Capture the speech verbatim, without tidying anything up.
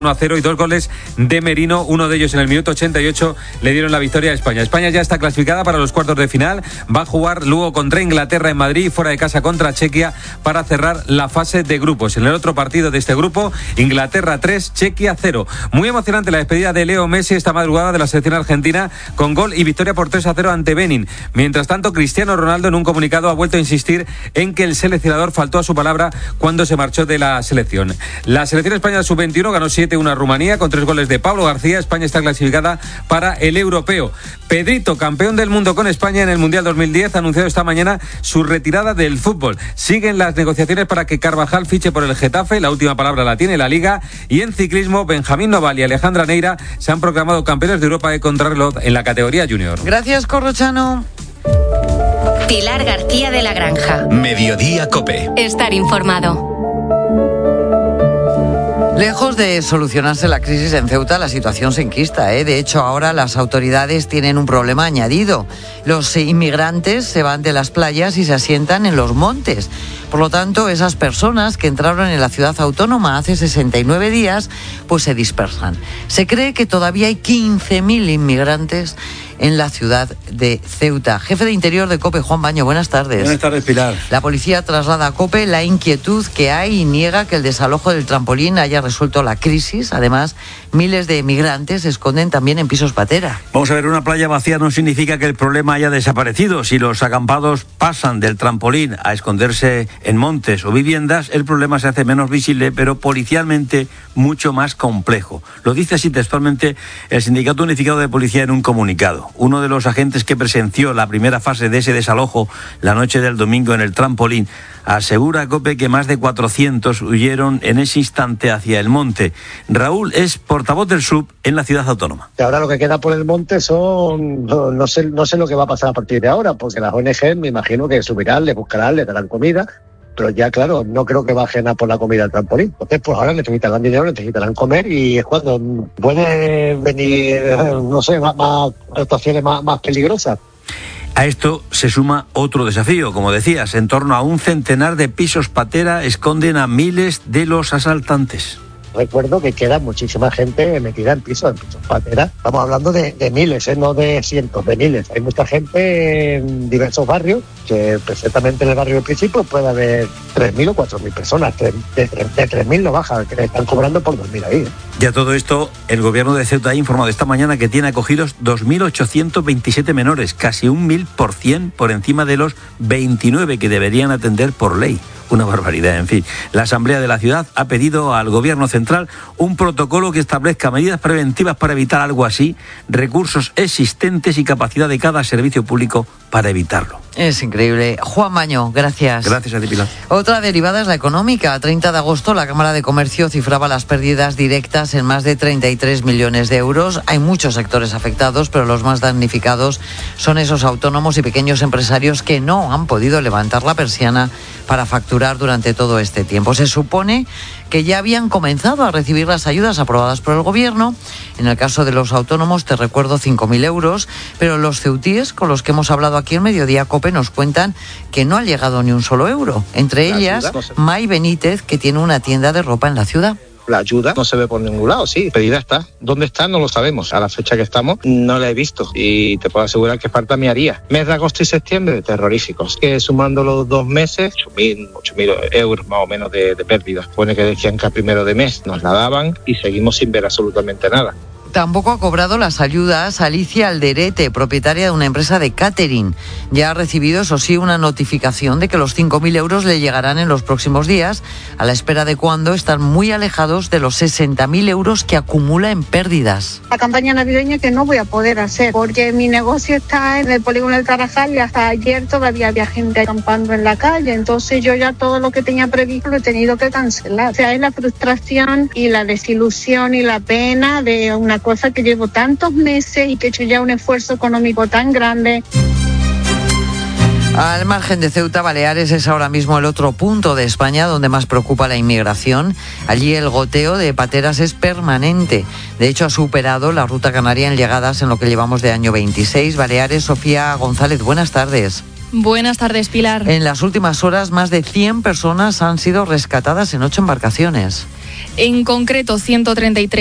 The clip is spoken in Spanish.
uno a cero y dos goles de Merino, uno de ellos en el minuto ochenta y ocho le dieron la victoria a España. España ya está clasificada para los cuartos de final, va a jugar luego contra Inglaterra en Madrid y fuera de casa contra Chequia para cerrar la fase de grupos. En el otro partido de este grupo, Inglaterra tres, Chequia cero. Muy emocionante la despedida de Leo Messi esta madrugada de la selección argentina con gol y victoria por tres a cero ante Benin. Mientras tanto, Cristiano Ronaldo en un comunicado ha vuelto a insistir en que el seleccionador faltó a su palabra cuando se marchó de la selección. La selección española sub veintiuno ganó siete a Rumanía con tres goles de Pablo García. España está clasificada para el europeo. Pedrito, campeón del mundo con España en el Mundial dos mil diez, ha anunciado esta mañana su retirada del fútbol. Siguen las negociaciones para que Carvajal fiche por el Getafe, la última palabra la tiene la Liga. Y en ciclismo, Benjamín Noval y Alejandra Neira se han proclamado campeones de Europa de contrarreloj en la categoría junior. Gracias, Corrochano. Pilar García de la Granja. Mediodía COPE. Estar informado. Lejos de solucionarse la crisis en Ceuta, la situación se enquista, ¿eh? De hecho, ahora las autoridades tienen un problema añadido. Los inmigrantes se van de las playas y se asientan en los montes. Por lo tanto, esas personas que entraron en la ciudad autónoma hace sesenta y nueve días, pues se dispersan. Se cree que todavía hay quince mil inmigrantes en la ciudad de Ceuta. Jefe de Interior de COPE, Juan Baño, buenas tardes. Buenas tardes, Pilar. La policía traslada a COPE la inquietud que hay y niega que el desalojo del trampolín haya resuelto la crisis. Además, miles de migrantes se esconden también en pisos patera. Vamos a ver, una playa vacía no significa que el problema haya desaparecido. Si los acampados pasan del trampolín a esconderse en montes o viviendas, el problema se hace menos visible, pero policialmente mucho más complejo. Lo dice así textualmente el Sindicato Unificado de Policía en un comunicado. Uno de los agentes que presenció la primera fase de ese desalojo la noche del domingo en el trampolín asegura a COPE que más de cuatrocientos huyeron en ese instante hacia el monte. Raúl es portavoz del S U B en la ciudad autónoma. Ahora lo que queda por el monte son, no, no sé, no sé lo que va a pasar a partir de ahora, porque las O N G me imagino que subirán, le buscarán, le darán comida. Pero ya, claro, no creo que bajen a por la comida al trampolín. Entonces, pues ahora necesitarán dinero, necesitarán comer y es cuando puede venir, no sé, más, más actuaciones más, más peligrosas. A esto se suma otro desafío, como decías, en torno a un centenar de pisos patera esconden a miles de los asaltantes. Recuerdo que queda muchísima gente metida en pisos, en pisos patera. Estamos hablando de, de miles, ¿eh? No de cientos, de miles. Hay mucha gente en diversos barrios, que perfectamente en el barrio del principio puede haber tres mil o cuatro mil personas. De, de, de tres mil no baja, que le están cobrando por dormir ahí, ¿eh? Y a todo esto, el gobierno de Ceuta ha informado esta mañana que tiene acogidos dos mil ochocientos veintisiete menores, casi un mil por cien por encima de los veintinueve que deberían atender por ley. Una barbaridad, en fin. La Asamblea de la ciudad ha pedido al Gobierno central un protocolo que establezca medidas preventivas para evitar algo así, recursos existentes y capacidad de cada servicio público para evitarlo. Es increíble. Juan Baño, gracias. Gracias a ti, Pilar. Otra derivada es la económica. A treinta de agosto la Cámara de Comercio cifraba las pérdidas directas en más de treinta y tres millones de euros. Hay muchos sectores afectados, pero los más damnificados son esos autónomos y pequeños empresarios que no han podido levantar la persiana para facturar durante todo este tiempo. Se supone que ya habían comenzado a recibir las ayudas aprobadas por el Gobierno. En el caso de los autónomos, te recuerdo, cinco mil euros, pero los ceutíes con los que hemos hablado aquí en Mediodía COPE nos cuentan que no ha llegado ni un solo euro. Entre la ellas, ayuda, no sé. May Benítez, que tiene una tienda de ropa en la ciudad. La ayuda no se ve por ningún lado, sí, pedida está. ¿Dónde está? No lo sabemos. A la fecha que estamos no la he visto y te puedo asegurar que falta mi haría. Mes de agosto y septiembre, terroríficos. Que sumando los dos meses, ocho mil euros más o menos de, de pérdidas. Pone que decían que a primero de mes nos la daban y seguimos sin ver absolutamente nada. Tampoco ha cobrado las ayudas Alicia Alderete, propietaria de una empresa de catering. Ya ha recibido, eso sí, una notificación de que los cinco mil euros le llegarán en los próximos días, a la espera de cuando están muy alejados de los sesenta mil euros que acumula en pérdidas. La campaña navideña que no voy a poder hacer, porque mi negocio está en el polígono del Tarajal y hasta ayer todavía había gente acampando en la calle, entonces yo ya todo lo que tenía previsto lo he tenido que cancelar. O sea, es la frustración y la desilusión y la pena de una cosa que llevo tantos meses y que he hecho ya un esfuerzo económico tan grande. Al margen de Ceuta, Baleares es ahora mismo el otro punto de España donde más preocupa la inmigración. Allí el goteo de pateras es permanente. De hecho, ha superado la ruta canaria en llegadas en lo que llevamos de año veintiséis. Baleares, Sofía González, buenas tardes. Buenas tardes, Pilar. En las últimas horas, más de cien personas han sido rescatadas en ocho embarcaciones. En concreto, ciento treinta y tres